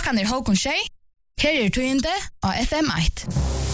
Klokkan Håkon Tjej. Her tøyende av FM1.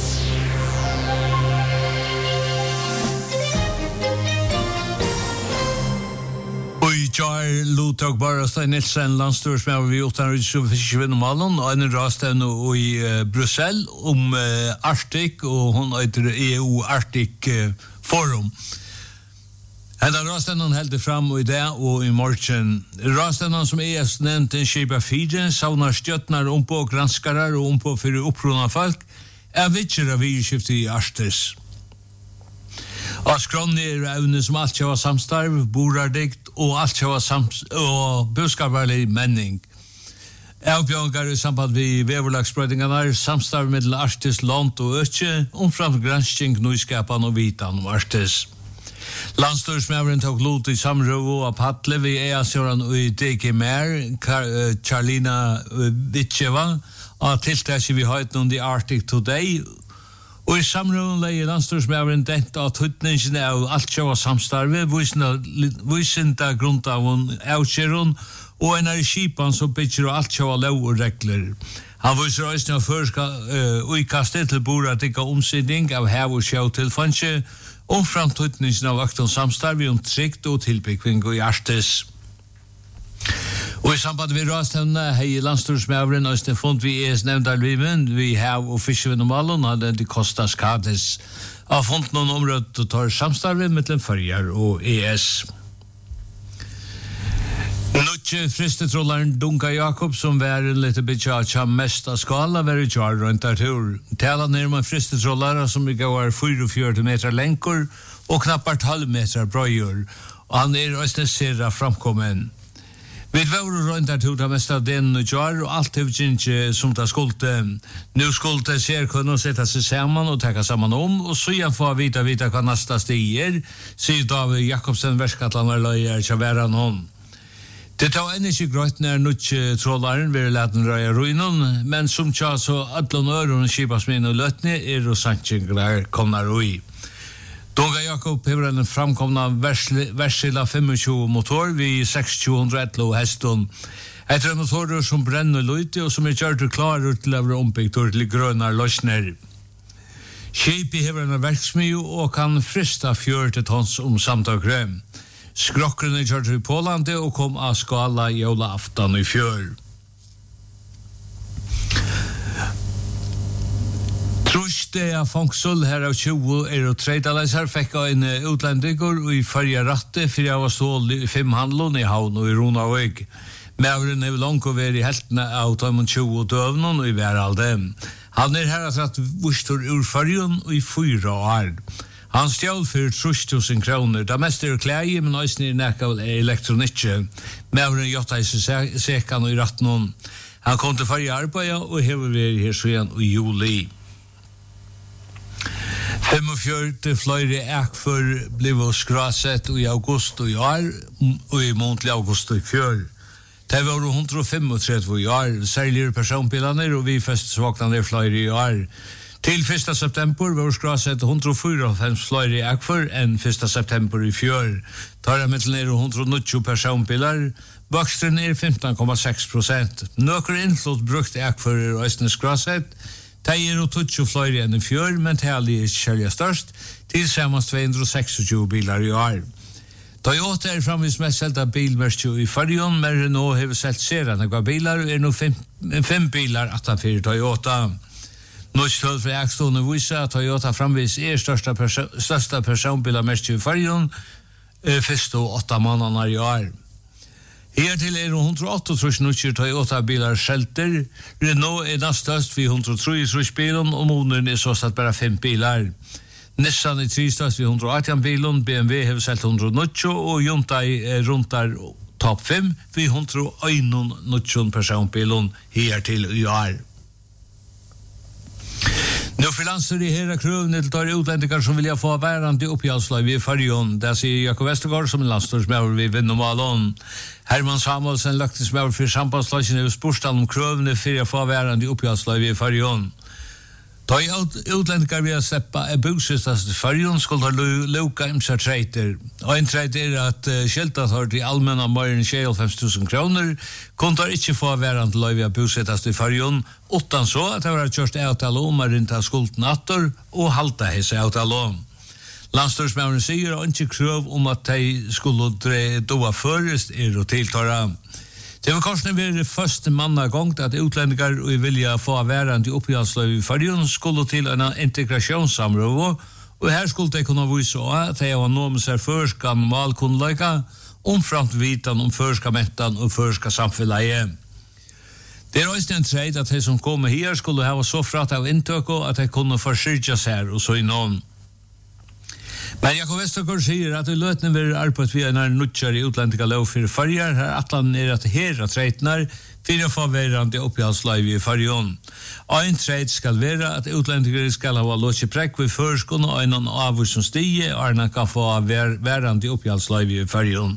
Jar Lutog Barasta Nilsen landstorsmed vi utenriks- og fiskevindemalen og en rastevne i Brussel Arctic og hun heter EU Arctic Forum. Hendan rastevnen heldig fram i dag og i morgen. Rastevnen som nevnt en skipa 4 savnar stjøtnar på granskarar og på for opprona folk vittjer av virkiftet i Arktis. Og skrånner evne som alt kjava samstarv, borardikt og alt kjava og buskaparlig menning. Avbjørngar i samband vi veverlagsbrøydingarna, samstarv mellom Arktis, land og økje, omfram gransking, nøyskapan og vitan om Arktis. Landstorsmæveren tok lot i samrøv og Patle vi EASjøren og i DG-mer, Charlina Vitcheva, og tiltaket vi høyt noen i Arctic Today, og i samrøven leie landstorsmæveren dent av tøytningen av alt kjøva samstarve, vysinda grunntavun avkjøren, og en skipan som bytjer alt kjøva lov og regler. Han viser også av førska uikastet til bora dikka omsidning av hev og sjøv til fannsje, omfram tøytningen av akton samstarve trygt og tilbyggving i Arktis. Og i samband med rastevne hei landstorsmæveren og fond vi nevndalviven, vi hev og fiskevindemalen hadde de Costa Skades av fond noen områd og tar samstarve mellom Førjar og ES. Nutje fristetrollaren Dunga Jakob som var en lite bitja mest av skala var i kjar rundt der tur. Tala ned med fristetrollare som ikke var 44 meter lenkor og knappart halv meter brøyer, og han også serra framkommen. Vi var rundt der tur mest av den og kjar, og alt er ikke som det skulle. Nå skulle ser kunne sette seg sammen og tenke sammen og så igjen få vite hva neste stiger, sier David Jakobsen, verskatlanderløyer, ikke være noen. Det tar enn ikke grøtt når nødje trådlaren vil lete røye ruinen, men som tja så ødlån øren skipasmin og løtne og sannsynker kommer ui. Dunga Jakob hever en framkomna Versilla 25 motor vid 6-211 heston. Etter motorer som brenner løyte og som gjør klare til å være ombygd til grønne løsner. Skipi hever en verksmio og kan frista 40 tons samtagre. Skrokkerne gjør i Pålandet og kom av skala jævla aftan i fjør. Trusde av Fongsul her av 20 og tredalais her fikk av en utlendigur og i farja ratte for jeg var stål i 5 handlån i havn og i Ronavøg. Mævren er langt å være i heltene av 20 døvnen og i hveralde. Han her at vurstor ur farjon og i 4 år. Han stjål for 30.000 kroner. Det mest klæge, men også nekka elektronikk. Mævren gjøtta i sekan og i ratten. Han kom til farja arbeid og hever vi her så igjen i juli. 45 fløyre ekfor blev skrasett i august og i år, og i månedlig august og i fjør. Det var 135 i år, særligere personbilene, og vi festsvaknade fløyre i år. Til 1. september var skrasett 154 fløyre ekfor enn 1. september i fjør. Tar jeg mellom 190 personbiler, voksten 15,6%. Nøkker innslått brukt ekfor østene skrasett, det og 20 fløyre enn i fjør, men det er kjølja størst, til sammans 226 bilar i år. Toyota framvis mest selta bilmerkje i Farjon, men Renault har selt seran ekva bilar, og nå 5 bilar 18 Toyota. Norskstød fra Ekstående viser at Toyota framvis størsta personbilarmerkje i Farjon, først og 8 måneder i år. Hertil 108 nukker Toyota-bilar skjelter. Renault nastast vid 103 bilen, og Monen så satt bare 5 bilar. Nissan tristast vid 118 bilen, BMW har selt 190, og Hyundai rundt topp 5 vid 101 personbilen hertil i år. Nå frilanser i hera krøvene til tar utlendingar som vilja få værande oppgjaldslag i Farjon. Det sier Jakob Vestergaard som landstorsmæver vid Vinnomalon. Herman Samuelsen løgtingsmæver for sambandslagen i spørsmål om krøvene for å få værande oppgjaldslag i Farjon. Da utlendingar vi har släppa bosättas i Färjön skulle ha luka imsa treiter. En treiter at skjeltat har til allmänna mer enn 25.000 kroner, kuntar ikkje få verand løyve av bosättas i Färjön, utan så at det var kjørst avtale om å rinta skulden atter og halta hese avtale. Landstorsmauren sier og ikke krøv om at de skulle doa førest og tiltara. Det var kanskje ved første mannagongt at utlendingar og vilja få verand i oppgjaldsløy i Färjön skulle til en integrasjonssamråd, og her skulle de kunne vise at de var noe med seg førska malkunnleika, omframt vitan om førska mettan og førska samfellet. Det også en treit at de som kom her skulle ha så fratt av inntøk at de kunne forsyrja seg og så innom. Men Jakob Vestergaard sier at i løtene vil arbeid via en nuttjar i utlendinga lov for Färjön, her atlan at her treitnar for å få verande oppgjaldsløyve i Färjön. En treit skal være at utlendingar skal ha låtje prekk ved førskånd og en avur som stige, og han kan få verande oppgjaldsløyve i Färjön.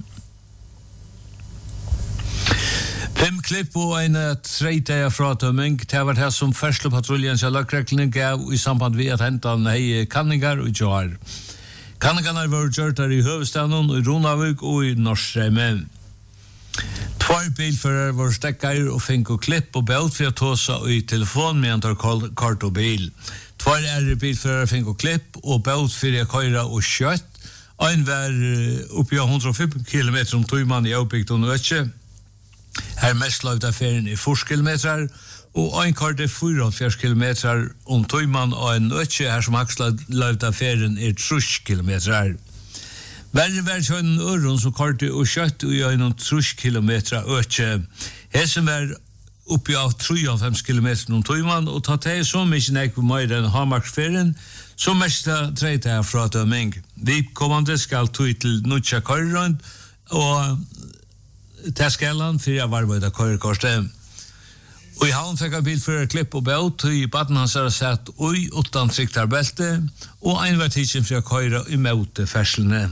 5 klipp og en treiteia fratømming, det var det som Ferslepatruljen til løkreklene gav i samband med at hentan hei kanningar og jar. Kanningarna var gjort i Høvestaden, i Ronavik og i Norrstrømmen. 2 bilfører var stekkar og fikk klipp og belt for å ta seg i telefon med antar kart og bil. 2 bilfører fikk klipp og belt for å køyre og kjøtt. En var oppi 105 km om tøyman i Aupik og Nøtje. Her mest løyvd affæren i 4 kilometer, og en kart 44 kilometer om tøyman og en Nøtje, her som hakslad løyvd affæren 30 kilometer. Verre var kjønnen øren som karte og kjøtt og gjør noen 30 kilometer øke. Hesen var oppi av 53 kilometer om tøyman, og tatt det så mye nek mer enn Hamarksferien, så mest treite jeg fra dømming. Vi kommande skal tøy til Nuttja Køyrund, og til Skelland, for jeg var ved Køyrkorset. Og i havn fikk jeg bilfører klipp og bøt, og i baden hans har sett ui utan triktarbelte, og en var tidsen for å køyre i møte ferslene.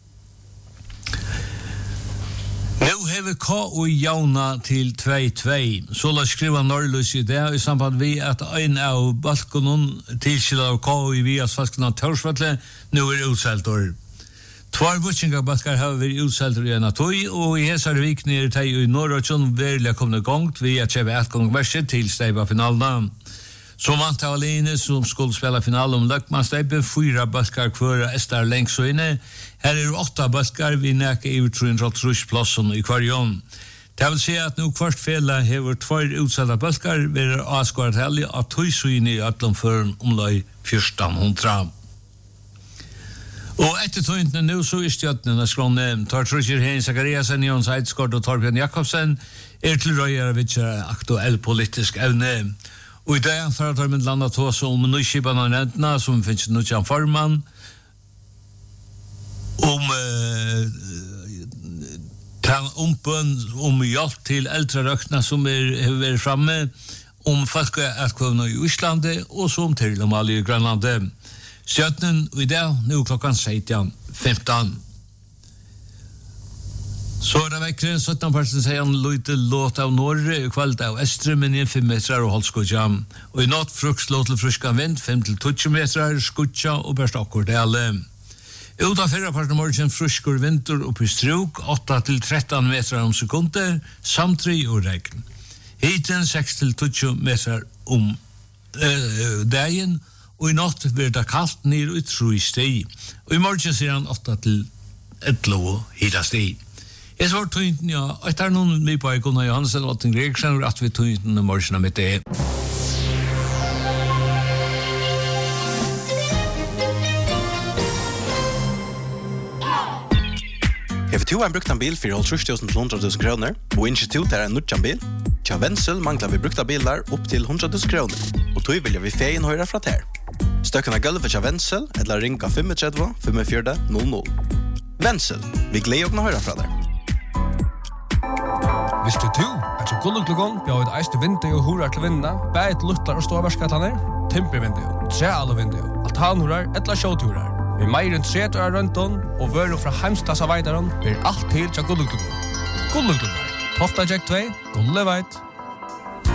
Nå hever K og Jauna til 2-2. Så la skriva Norrløs i det, i samband vi at en av balkonen tilskyldet av K og i vias falskene Tørsvatle nå utseltor. 2 vutsingabbalkar har vært utseltor i en av tøy, og i hesar vikner teg i Norrøtjon verilig kommende gongt vi at kjøpe etgångverset til steipa finalene. Som vant av Aline, som skulle spela final om Løkmansteipen, 4 balkar kvøra Estar lengst og inne. Her 8 balkar vi nekker i 330 i kvarjon. Det vil si at nå kvart fela hever 2 utsatta balkar ved avskåret hellig av tøysøyne i Atlomføren omlai 1400. Og etter tøyntene nå så stjøttene skrånne tar Trusjer Hein Zakariasen, Jons Eidskort og Torbjørn Jakobsen til røyere vidt aktuell politisk evne. Og i dag for at vi landet oss om nøyskipene og rentene som finnes nødvendig formann, om hjelp til eldre røkene som har vært fremme, om folkeatkvøvene i Íslandi og som til Mali i Grønlandet. 17 og i dag, nå klokken 17:15. Så det vekkere 17% sier han løyte låt av Norge i kveld av Estre, men i 5 meter og holdskudja. Og i natt frukt låt til fruska vind, 5-20 meter, skudja og børst akkur dele. Ut av 4 morgen fruskur vinter opp i struk, 8-13 meter om sekunder, samtri og regn. Hiten 6-20 meter om dagen, og i natt blir det kaldt ned i 3 steg. Og i morgen sier han 8-11 hita steg. Jeg svar tøynten, ja, og etter noen mye på Gunnar Johansen og Atten Gregsen, og at vi tøynten i morgen av mitt det. Hever du en brukt en bil for 30.000 kroner, og institut en nødjan bil? Tja Vensel mangler vi brukta bilar opp til 100.000 kroner, og tog vilja vi feien høyre fra ter. Støkken av gulvet tja Vensel, eller ringa 35-45-00. Vensel, vi gleder å høyre fra der. Visste du at så gulluglugon bjør et eiste vindu og hurar til vinna, bæt luttlar og ståverskataner, timpervindu, trealuvindu, altanhurar, etla sjåturar. Vi meir enn 30 år rønton, og vøru fra heimstasa veidaron blir alt til tja gulluglugon. Gulluglugon, Tofta Jack 2, Gulleveit.